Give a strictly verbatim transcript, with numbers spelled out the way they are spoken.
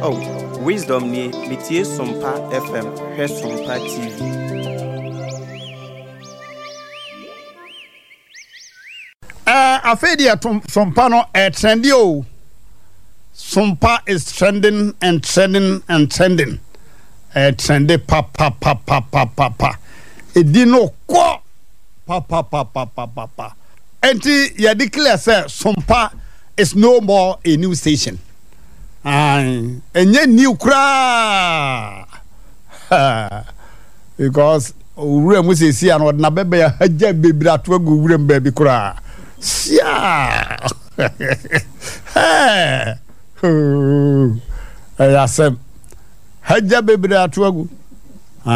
Oh, wisdom ni metie Sompa F M, he Sompa T V. Uh, afedi atom Sompa no eh trendy o. Sompa is trending and trending and trending. Eh trendy pa pa pa pa pa pa pa. Edi no kwa pa pa pa pa pa pa pa. Enti ya declare say Sompa is no more a new station. Aye, enye new kra. Because ure mu sesi an odna bebe ya haja bebira to agu ure mbabi kra. Sia. Hey. Oh. Ayasem. Haja bebira to agu.